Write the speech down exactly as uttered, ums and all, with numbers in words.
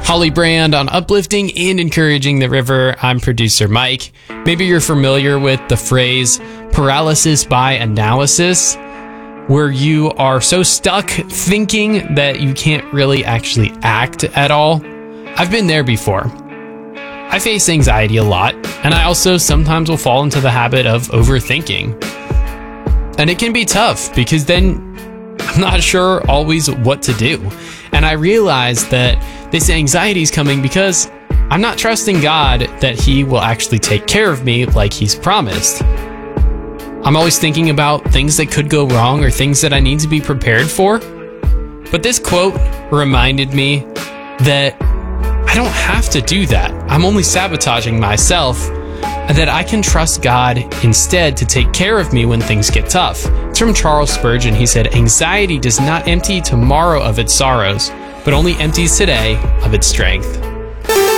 Holly Brand on uplifting and encouraging the river. I'm producer Mike. Maybe you're familiar with the phrase paralysis by analysis, where you are so stuck thinking that you can't really actually act at all. I've been there before. I face anxiety a lot, and I also sometimes will fall into the habit of overthinking. And it can be tough because then I'm not sure always what to do. And I realize that this anxiety is coming because I'm not trusting God that He will actually take care of me like He's promised. I'm always thinking about things that could go wrong or things that I need to be prepared for. But this quote reminded me that I don't have to do that. I'm only sabotaging myself, and that I can trust God instead to take care of me when things get tough. It's from Charles Spurgeon. He said, "Anxiety does not empty tomorrow of its sorrows, but only empties today of its strength."